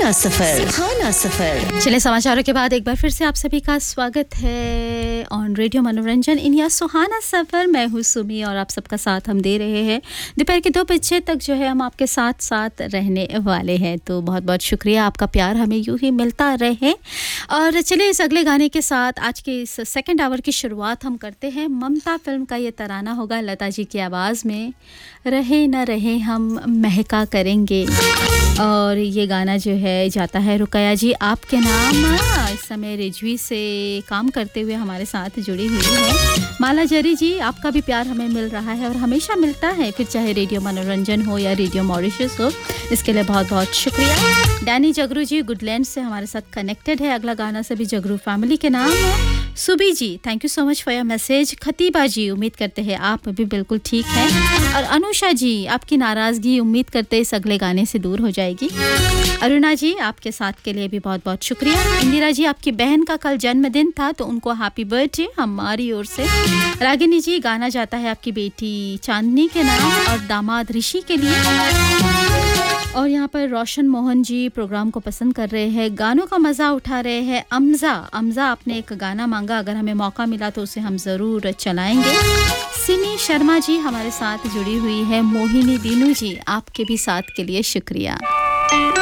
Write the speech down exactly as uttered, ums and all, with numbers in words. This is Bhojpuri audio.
सुहाना सफर सुहाना सफर चले समाचारों के बाद एक बार फिर से आप सभी का स्वागत है ऑन रेडियो मनोरंजन इन या सुहाना सफर। मैं हूँ सुमी और आप सबका साथ हम दे रहे हैं दोपहर के दो बजे तक जो है हम आपके साथ साथ रहने वाले हैं। तो बहुत बहुत शुक्रिया, आपका प्यार हमें यूं ही मिलता रहे। और चलिए इस अगले गाने के साथ आज के इस सेकंड आवर की शुरुआत हम करते हैं। ममता फिल्म का ये तराना होगा लता जी की आवाज़ में, रहे न रहे हम महका करेंगे। और ये गाना जो है जाता है रुकया जी आपके नाम। इस समय रिजवी से काम करते हुए हमारे साथ जुड़ी हुई है माला जरी जी। आपका भी प्यार हमें मिल रहा है और हमेशा मिलता है, फिर चाहे रेडियो मनोरंजन हो या रेडियो मॉरिशस हो। इसके लिए बहुत बहुत शुक्रिया। डैनी जगरू जी गुडलैंड से हमारे साथ कनेक्टेड है। अगला गाना सभी जगरू फैमिली के नाम है। सुबी जी thank you so much for your message. खतीबा जी उम्मीद करते हैं आप भी बिल्कुल ठीक हैं। और अनुषा जी आपकी नाराज़गी उम्मीद करते इस अगले गाने से दूर हो जाएगी। अरुणा जी आपके साथ के लिए भी बहुत बहुत शुक्रिया। इंदिरा जी आपकी बहन का कल जन्मदिन था तो उनको हैप्पी बर्थडे हमारी ओर से। रागिनी जी गाना जाता है आपकी बेटी चांदनी के नाम और दामाद ऋषि के लिए। और यहाँ पर रोशन मोहन जी प्रोग्राम को पसंद कर रहे हैं, गानों का मज़ा उठा रहे हैं। अमज़ा अमज़ा आपने एक गाना मांगा, अगर हमें मौका मिला तो उसे हम ज़रूर चलाएंगे। सिमी शर्मा जी हमारे साथ जुड़ी हुई है। मोहिनी दीनू जी आपके भी साथ के लिए शुक्रिया।